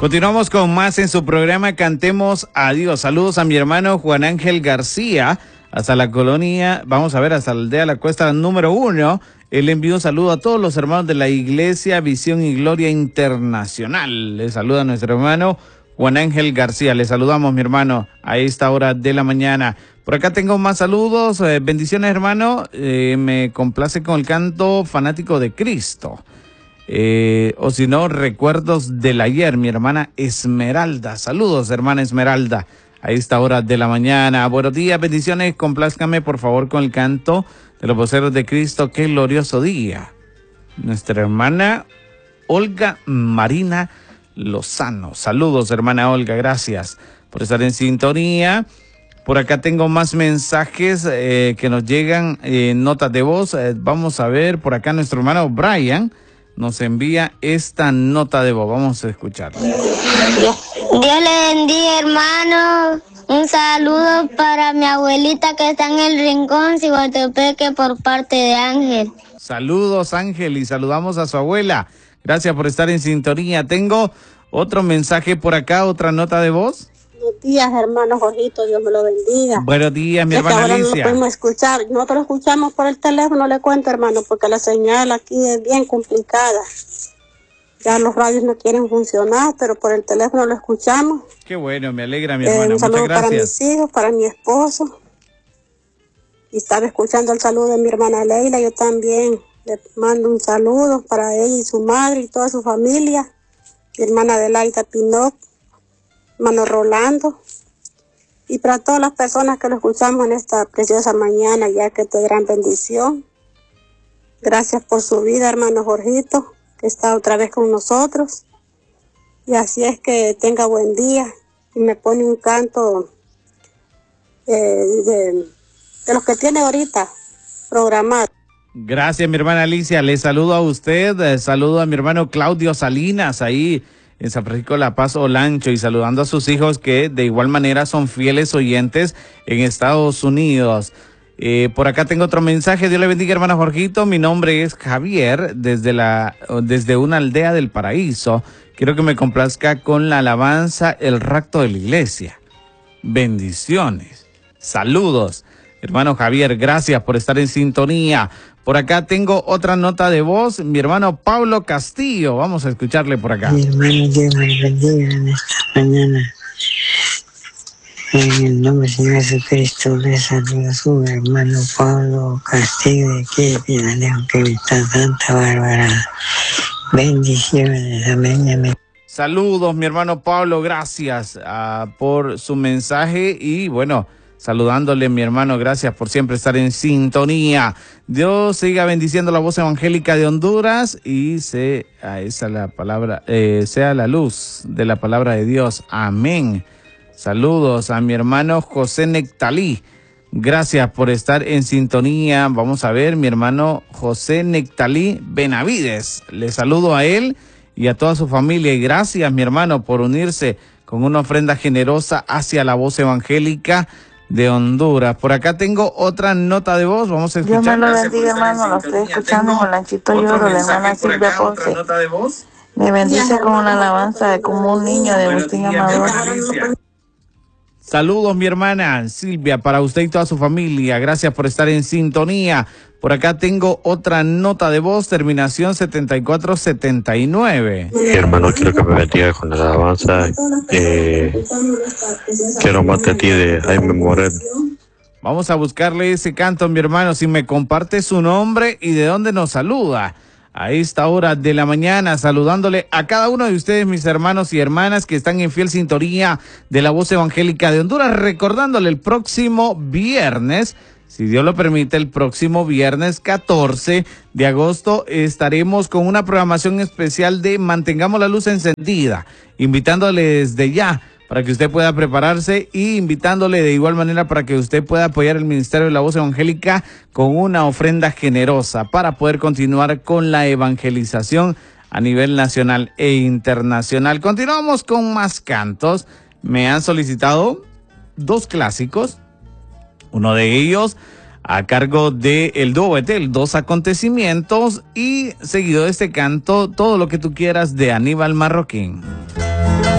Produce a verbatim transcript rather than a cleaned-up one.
Continuamos con más en su programa Cantemos a Dios. Saludos a mi hermano Juan Ángel García, hasta la colonia, vamos a ver, hasta la aldea La Cuesta número uno. Él envía un saludo a todos los hermanos de la Iglesia Visión y Gloria Internacional. Le saluda a nuestro hermano Juan Ángel García. Le saludamos, mi hermano, a esta hora de la mañana. Por acá tengo más saludos. Eh, bendiciones, hermano. Eh, me complace con el canto Fanático de Cristo. Eh, o si no, Recuerdos del Ayer, mi hermana Esmeralda. Saludos, hermana Esmeralda, a esta hora de la mañana. Buenos días, bendiciones. Complázcame, por favor, con el canto de los voceros de Cristo. Qué glorioso día. Nuestra hermana Olga Marina Lozano. Saludos, hermana Olga. Gracias por estar en sintonía. Por acá tengo más mensajes eh, que nos llegan, eh, notas de voz. Eh, vamos a ver, por acá nuestro hermano Brian nos envía esta nota de voz. Vamos a escucharla. Dios, Dios le bendiga, hermano. Un saludo para mi abuelita que está en el Rincón, Ciguatepeque, por parte de Ángel. Saludos, Ángel, y saludamos a su abuela. Gracias por estar en sintonía. Tengo otro mensaje por acá, otra nota de voz. Buenos días, hermano Jorgito, Dios me lo bendiga. Buenos días, mi es hermana que ahora Alicia. No lo podemos escuchar, nosotros lo escuchamos por el teléfono, le cuento, hermano, porque la señal aquí es bien complicada. Ya los radios no quieren funcionar, pero por el teléfono lo escuchamos. Qué bueno, me alegra, mi eh, hermana. Un saludo Muchas gracias. para mis hijos, para mi esposo. Y estaba escuchando el saludo de mi hermana Leila, yo también le mando un saludo para ella y su madre y toda su familia. Mi hermana Adelaida Pinot, hermano Rolando, y para todas las personas que lo escuchamos en esta preciosa mañana, ya que es de gran bendición. Gracias por su vida, hermano Jorgito, que está otra vez con nosotros. Y así es que tenga buen día. Y me pone un canto eh, de, de los que tiene ahorita programado. Gracias, mi hermana Alicia. Le saludo a usted, eh, saludo a mi hermano Claudio Salinas, ahí en San Francisco de La Paz, Olancho, y saludando a sus hijos que de igual manera son fieles oyentes en Estados Unidos. Eh, por acá tengo otro mensaje. Dios le bendiga, hermano Jorgito. Mi nombre es Javier, desde la desde una aldea del paraíso. Quiero que me complazca con la alabanza El Rapto de la Iglesia. Bendiciones. Saludos, hermano Javier. Gracias por estar en sintonía. Por acá tengo otra nota de voz, mi hermano Pablo Castillo. Vamos a escucharle por acá. Mi hermano, Dios me bendiga en esta mañana. En el nombre del Señor Jesucristo, le saluda a su hermano Pablo Castillo de aquí, Pinalejo, que está Santa Bárbara. Bendiciones, amén, amén. Saludos, mi hermano Pablo, gracias uh, por su mensaje y bueno, saludándole, mi hermano, gracias por siempre estar en sintonía. Dios siga bendiciendo la voz evangélica de Honduras y se, ah, esa la palabra, eh, sea la luz de la palabra de Dios. Amén. Saludos a mi hermano José Nectalí. Gracias por estar en sintonía. Vamos a ver, mi hermano José Nectalí Benavides. Le saludo a él y a toda su familia. Y gracias, mi hermano, por unirse con una ofrenda generosa hacia la voz evangélica de Honduras. Por acá tengo otra nota de voz. Vamos a escuchar. Dios me lo bendiga, hermano. Lo estoy escuchando en Olanchito Lloro, la hermana Silvia Ponce. Me bendice con una alabanza de como un niño de Agustín Amador. Saludos, mi hermana Silvia, para usted y toda su familia. Gracias por estar en sintonía. Por acá tengo otra nota de voz, terminación setenta y cuatro setenta y nueve. Hermano, quiero que me bendiga con la alabanza. Eh, quiero más de ti, de Jaime Morel. Vamos a buscarle ese canto, mi hermano, si me comparte su nombre y de dónde nos saluda. A esta hora de la mañana, saludándole a cada uno de ustedes, mis hermanos y hermanas que están en fiel sintonía de la voz evangélica de Honduras, recordándole el próximo viernes, si Dios lo permite, el próximo viernes catorce de agosto estaremos con una programación especial de Mantengamos la Luz Encendida, invitándole desde ya para que usted pueda prepararse y invitándole de igual manera para que usted pueda apoyar el Ministerio de la Voz Evangélica con una ofrenda generosa para poder continuar con la evangelización a nivel nacional e internacional. Continuamos con más cantos. Me han solicitado dos clásicos, uno de ellos a cargo de el dúo Betel, Dos Acontecimientos, y seguido de este canto, Todo lo que tú quieras, de Aníbal Marroquín.